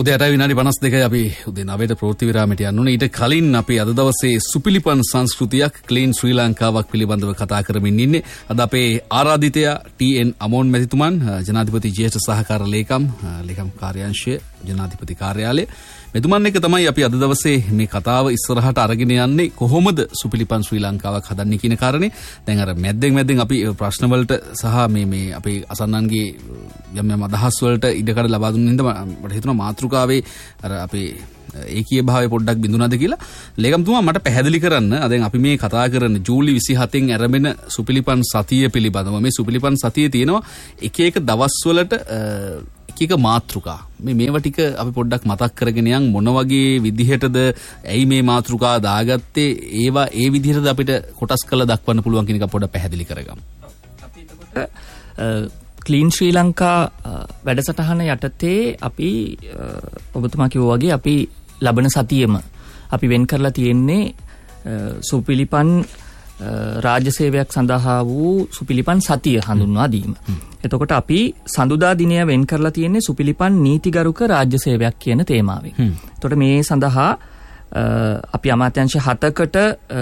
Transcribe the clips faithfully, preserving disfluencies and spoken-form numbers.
උදේ අටයි විනාඩි පනස් දෙකයි අපි උදේ නවයට ප්‍රවෘත්ති විරාමයට යන්න ඕනේ. ඊට කලින් අපි අද දවසේ සුපිලිපන් සංස්කෘතියක් ක්ලීන් ශ්‍රී ලංකාවක් පිළිබඳව කතා කරමින් ඉන්නේ. අද අපේ ආරාධිතයා ටී.එන්. අමෝන් මැතිතුමන්, ජනාධිපති ජ්‍යෙෂ්ඨ සහකාර ලේකම් ලේකම් කාර්යාංශය ජනාධිපති කාර්යාලය මෙතුමන් එක තමයි අපි අද දවසේ මේ කතාව ඉස්සරහට අරගෙන යන්නේ. කොහොමද සුපිලිපන් ශ්‍රී ලංකාවක් හදන්නේ කියන කාරණේ. දැන් අර මැද්දෙන් මැද්දෙන් අපි ප්‍රශ්න වලට සහ මේ මේ අපේ අසන්නන්ගේ යම් යම් අදහස් වලට ඉඩකඩ ලබා දුන්න හින්දා මට හිතුණා මාතෘකාවේ අර අපේ ඒකීය භාවය පොඩ්ඩක් බිඳුනද කියලා. ලේකම්තුමා මට පැහැදිලි කරන්න. දැන් අපි මේ කතා කරන ජූලි විසිහතෙන් ආරම්භන සුපිලිපන් සතිය පිළිබඳව. මේ සුපිලිපන් සතියේ තියෙනවා එක එක දවස් වලට එක එක මාතෘකා. මේ මේවා ටික අපි පොඩ්ඩක් මතක් කරගෙන යන් මොන වගේ විදිහටද ඇයි මේ මාතෘකා දාගත්තේ, ඒවා ඒ විදිහටද අපිට කොටස් කරලා දක්වන්න පුළුවන් කියන එක පොඩ්ඩක් පැහැදිලි කරගමු. අපි එතකොට ක්ලීන් ශ්‍රී ලංකා වැඩසටහන යටතේ අපි ඔබතුමා කිව්වා වගේ අපි ලබන සතියෙම අපි වෙන් කරලා තියෙන්නේ සුපිලිපන් රාජ්‍ය සේවයක් සඳහා වූ සුපිලිපන් සතිය හඳුන්වා දීම. එතකොට අපි සඳුදා දිනය වෙන් කරලා තියෙන්නේ සුපිලිපන් නීතිගරුක රාජ්‍ය සේවයක් කියන තේමාවෙන්. එතකොට මේ සඳහා අපි අමාත්‍යාංශ හතකට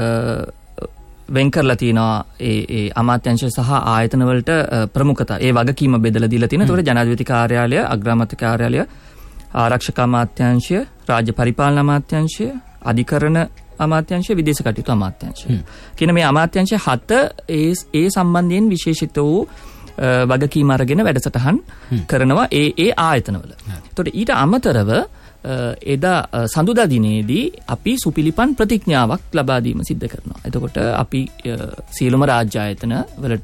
වෙන් කරලා තියෙනවා ඒ ඒ අමාත්‍යාංශ සහ ආයතන වලට ප්‍රමුඛතා ඒ වගකීම බෙදලා දීලා තියෙනවා. ඒතකොට ජනාධිපති කාර්යාලය, අග්‍රාමාත්‍ය කාර්යාලය, ආරක්ෂක අමාත්‍යාංශය, රාජ්‍ය පරිපාලන අමාත්‍යාංශය, අධිකරණ අමාත්‍යාංශය, විදේශ කටයුතු අමාත්‍යාංශය කියන මේ අමාත්‍යාංශ හත ඒ ඒ සම්බන්ධයෙන් විශේෂිත වූ වගකීම් අරගෙන වැඩසටහන් කරනවා ඒ ඒ ආයතනවල. ඒතකොට ඊට අමතරව එදා සඳුදා දිනේදී අපි සුපිලිපන් ප්‍රතිඥාවක් ලබා දීම සිද්ධ කරනවා. එතකොට අපි සියලුම රාජ්‍ය ආයතන වලට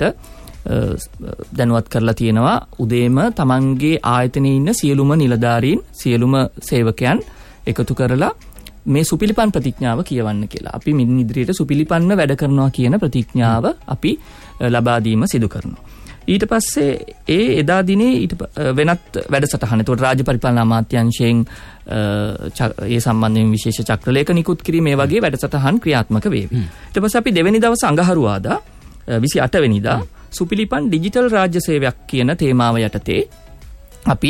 දැනුවත් කරලා තියෙනවා උදේම තමන්ගේ ආයතනයේ ඉන්න සියලුම නිලධාරීන්, සියලුම සේවකයන් එකතු කරලා මේ සුපිලිපන් ප්‍රතිඥාව කියවන්න කියලා. අපි මින් ඉදිරියට සුපිලිපන්ව වැඩ කරනවා කියන ප්‍රතිඥාව අපි ලබා දීම සිදු කරනවා. ඊට පස්සේ ඒ එදා දිනේ ඊට වෙනත් වැඩසටහන. ඒතකොට රාජ්‍ය පරිපාලන අමාත්‍යාංශයෙන් ඒ සම්බන්ධයෙන් විශේෂ චක්‍රලේඛ නිකුත් කිරීම මේ වගේ වැඩසටහන් ක්‍රියාත්මක වේවි. ඊට පස්සේ අපි දෙවෙනි දවස් අඟහරුවාදා විසිඅට වෙනිදා සුපිලිපන් ඩිජිටල් රාජ්‍ය සේවයක් කියන තේමාව යටතේ අපි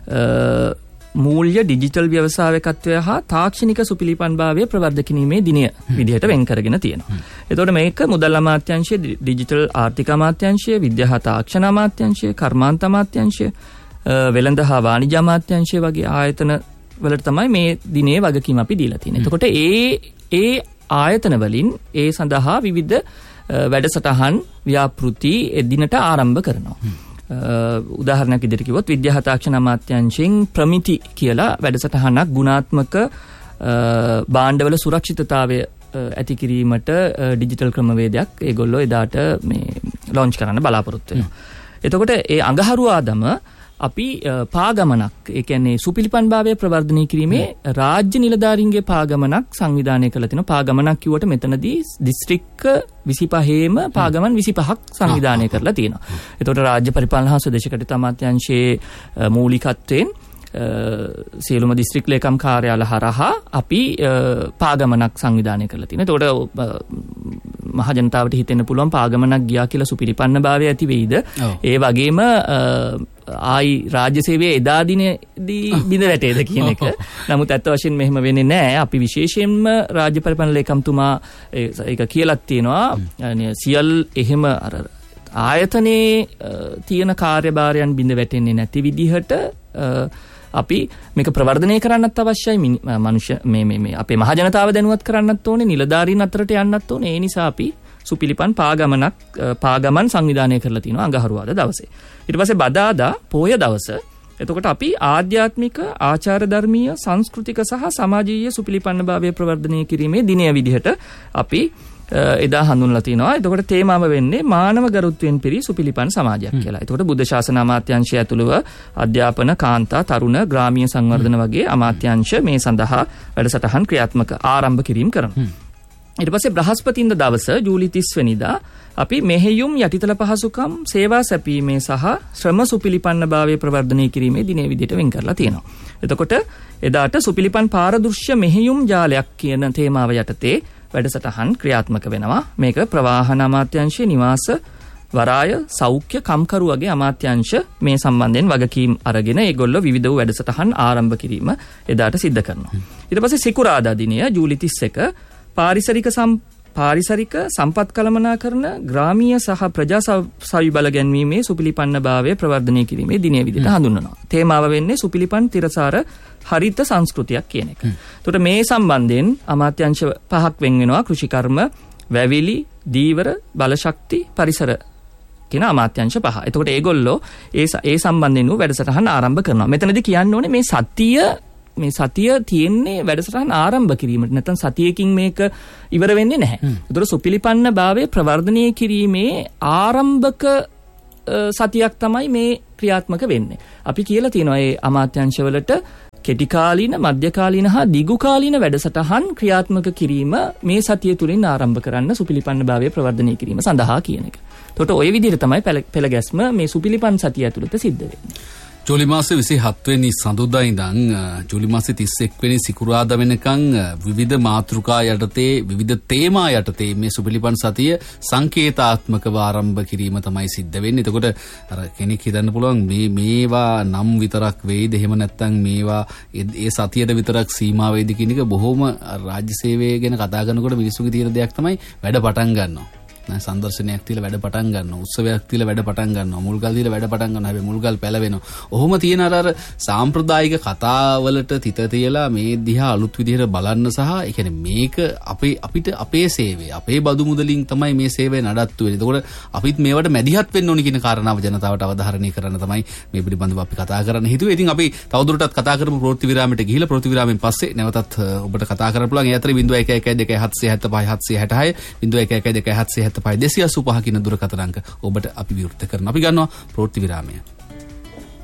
මූල්‍ය ඩිජිටල් ව්‍යවසායකත්වය හා තාක්ෂණික සුපිලිපන්භාවය ප්‍රවර්ධ කිරීමේ දිනය විදිහට වෙන් කරගෙන තියෙනවා. එතකොට මේක මුදල් අමාත්‍යාංශය, ඩිජිටල් ආර්ථික අමාත්‍යාංශය, විද්‍යා හා තාක්ෂණ අමාත්‍යාංශය, කර්මාන්ත අමාත්‍යාංශය, වෙළඳ හා වාණිජ්‍ය අමාත්‍යාංශය වගේ ආයතන වලට තමයි මේ දිනේ වගකීම අපි දීලා තියෙන්නේ. එතකොට ඒ ඒ ආයතන වලින් ඒ සඳහා විවිධ වැඩසටහන් ව්‍යාපෘති එදිනට ආරම්භ කරනවා. උදාහරණයක් විදිහට කිව්වොත් විද්‍යා තාක්ෂණ අමාත්‍යාංශයෙන් ප්‍රමිති කියලා වැඩසටහනක් ගුණාත්මක භාණ්ඩවල සුරක්ෂිතතාවය ඇති කිරීමට ඩිජිටල් ක්‍රමවේදයක් ඒගොල්ලෝ එදාට මේ ලොන්ච් කරන්න බලාපොරොත්තු වෙනවා. එතකොට ඒ අඟහරුවාදම අපි පාගමනක්, ඒ කියන්නේ සුපිලිපන්භාවය ප්‍රවර්ධනය කිරීමේ රාජ්‍ය නිලධාරීන්ගේ පාගමනක් සංවිධානය කරලා තිනවා. පාගමනක් කිව්වට මෙතනදී දිස්ත්‍රික්ක විසිපහේම පාගමන් විසිපහක් සංවිධානය කරලා තියෙනවා. එතකොට රාජ්‍ය පරිපාලන හා ස්වදේශ කටයුතු අමාත්‍යාංශයේ මූලිකත්වයෙන් සියලුම දිස්ත්‍රික් ලේකම් කාර්යාල හරහා අපි පාගමනක් සංවිධානය කරලා තියෙනවා. එතකොට මහ ජනතාවට හිතෙන්න පුළුවන් පාගමනක් ගියා කියලා සුපිලිපන්න භාවය ඇති වෙයිද? ඒ වගේම ආයි රාජ්‍ය සේවයේ එදා දිනේදී බිඳ වැටේද කියන එක. නමුත් ඇත්ත වශයෙන්ම මෙහෙම වෙන්නේ නැහැ. අපි විශේෂයෙන්ම රාජ්‍ය පරිපාලන ලේකම්තුමා ඒක කියලාත් තියෙනවා. සියල් එහෙම අර ආයතනයේ තියෙන කාර්යභාරයන් බිඳ වැටෙන්නේ නැති විදිහට අපි මේක ප්‍රවර්ධනය කරන්නත් අවශ්‍යයි. මනුෂ්‍ය මේ මේ මේ අපේ මහ ජනතාව දැනුවත් කරන්නත් ඕනේ, නිලධාරීන් අතරට යන්නත් ඕනේ. ඒ නිසා අපි සුපිලිපන් පාගමනක් පාගමන් සංවිධානය කරලා තිනවා අඟහරුවාද දවසේ. ඊට පස්සේ බදාදා පොය දවස. එතකොට අපි ආධ්‍යාත්මික, ආචාර ධර්මීය, සංස්කෘතික සහ සමාජීය සුපිලිපන්නභාවය ප්‍රවර්ධනය කිරීමේ දිනය විදිහට අපි එදා හඳුන්ලා තිනවා. එතකොට තේමාව වෙන්නේ මානව ගරුත්වයෙන් පිරි සුපිලිපන් සමාජයක් කියලා. එතකොට බුද්ධ ශාසන අමාත්‍යාංශය ඇතුළුව අධ්‍යාපන, කාන්තා, තරුණ, ග්‍රාමීය සංවර්ධන වගේ අමාත්‍යාංශ මේ සඳහා වැඩසටහන් ක්‍රියාත්මක ආරම්භ කිරීම කරනවා. ඊට පස්සේ බ්‍රහස්පතින්ද දවස ජූලි තිස් වෙනිදා අපි මෙහෙයුම්, යටිතල පහසුකම්, සේවා සැපීමේ සහ ශ්‍රම සුපිලිපන්නභාවය ප්‍රවර්ධනය කිරීමේ දිනය විදිහට වෙන් කරලා තියෙනවා. එතකොට එදාට සුපිලිපන් පාරදෘශ්‍ය මෙහෙයුම් ජාලයක් කියන තේමාව යටතේ වැඩසටහන් ක්‍රියාත්මක වෙනවා. මේක ප්‍රවාහන අමාත්‍යාංශයේ, නිවාස වරාය සෞඛ්‍ය කම්කරු වගේ අමාත්‍යාංශ මේ සම්බන්ධයෙන් වගකීම් අරගෙන ඒගොල්ලෝ විවිධ වූ වැඩසටහන් ආරම්භ කිරීම එදාට සිද්ධ කරනවා. ඊට පස්සේ සිකුරාදා දිනය ජූලි තිස් එක පාරිසරික පාරිසරික සම්පත් කළමනාකරන ග්‍රාමීය සහ ප්‍රජා සවිබල ගැන්වීමේ සුපිලිපන්න භාවය ප්‍රවර්ධනය කිරීමේ දිනය විදිහට හඳුන්වනවා. තේමාව වෙන්නේ සුපිලිපන් තිරසාර හරිත සංස්කෘතියක් කියන එක. එතකොට මේ සම්බන්ධයෙන් අමාත්‍යාංශ පහක් වෙන් වෙනවා. කෘෂිකර්ම, වැවිලි, දීවර, බලශක්ති, පරිසර කියන අමාත්‍යාංශ පහ. එතකොට ඒගොල්ලෝ ඒ ඒ සම්බන්ධයෙන් වූ වැඩසටහන් ආරම්භ කරනවා. මෙතනදී කියන්න ඕනේ මේ සතිය මේ සතිය තියෙන්නේ වැඩසටහන් ආරම්භ කිරීමට. නැත්නම් සතියකින් මේක ඉවර වෙන්නේ නැහැ. ඒතර සුපිලිපන්න භාවයේ ප්‍රවර්ධනය කිරීමේ ආරම්භක සතියක් තමයි මේ ක්‍රියාත්මක වෙන්නේ. අපි කියලා තියෙනවා මේ අමාත්‍යාංශවලට කෙටි කාලීන, මධ්‍ය කාලීන හා දිගු කාලීන වැඩසටහන් ක්‍රියාත්මක කිරීම මේ සතිය තුලින් ආරම්භ කරන්න සුපිලිපන්න භාවයේ ප්‍රවර්ධනය කිරීම සඳහා කියන එක. එතකොට ওই විදිහට තමයි පෙළ ගැස්ම මේ සුපිලිපන් සතිය ඇතුළත සිද්ධ වෙන්නේ. ජූලි මාසේ විසිහත් වෙනි සඳුදා ඉඳන් ජූලි මාසේ තිස් එක් වෙනි සිකුරාදා වෙනකන් විවිධ මාතෘකා යටතේ විවිධ තේමා යටතේ මේ සුපිලිපන් සතිය සංකේතාත්මකව ආරම්භ කිරීම තමයි සිද්ධ වෙන්නේ. එතකොට අර කෙනෙක් හිතන්න පුළුවන් මේ මේවා නම් විතරක් වෙයිද, එහෙම නැත්නම් මේවා ඒ සතියට විතරක් සීමා වෙයිද කියන එක බොහොම රාජ්‍ය සේවය ගැන කතා කරනකොට මිනිස්සුගේ තියෙන දෙයක් තමයි වැඩ පටන් ගන්නවා. සංදර්ශනයක් තියලා වැඩ පටන් ගන්නවා, උත්සවයක් තියලා වැඩ පටන් ගන්නවා, මුල්ගල් තියලා වැඩ පටන් ගන්නවා. හැබැයි මුල්ගල් පැලවෙනවා. ඔහොම තියෙන අර අර සාම්ප්‍රදායික කතාවලට තිත තියලා මේ දිහා අලුත් විදිහට බලන්න සහ ඒ කියන්නේ මේක අපේ අපිට අපේ සේවය, අපේ බදු මුදලින් තමයි මේ සේවය නඩත්තු වෙන්නේ. ඒකෝට අපිත් මේවට මැදිහත් වෙන්න ඕනි කියන කාරණාව ජනතාවට අවධාරණය කරන්න තමයි මේ පිළිබඳව අපි කතා කරන්න හිතුවේ. ඉතින් අපි තවදුරටත් කතා කරමු ප්‍රවෘත්ති විරාමයට ගිහිලා ප්‍රවෘත්ති විරාමයෙන් පස්සේ නැවතත් ඔබට කතා කරන්න පුළුවන්. ඒ අතරේ ज़ीरो एक एक एक दो सात सात पाँच सात छह छह ज़ीरो एक एक एक दो सात सात පහ දෙසිය අසූ පහ කියන දුරකථන අංක ඔබට අපි විවෘත කරනවා. අපි ගන්නවා ප්‍රවෘත්ති විරාමය.